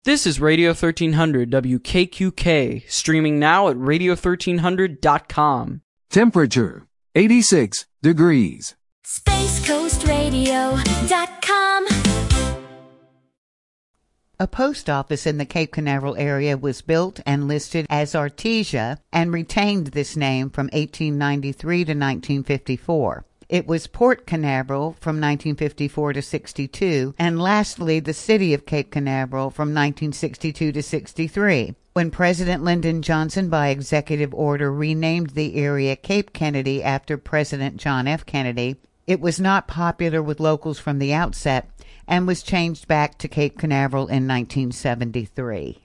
This is Radio 1300 WKQK, streaming now at radio1300.com. Temperature, 86 degrees. SpaceCoastRadio.com. A post office in the Cape Canaveral area was built and listed as Artesia and retained this name from 1893 to 1954. It was Port Canaveral from 1954 to 62, and lastly, the city of Cape Canaveral from 1962 to 63. When President Lyndon Johnson, by executive order, renamed the area Cape Kennedy after President John F. Kennedy, it was not popular with locals from the outset and was changed back to Cape Canaveral in 1973.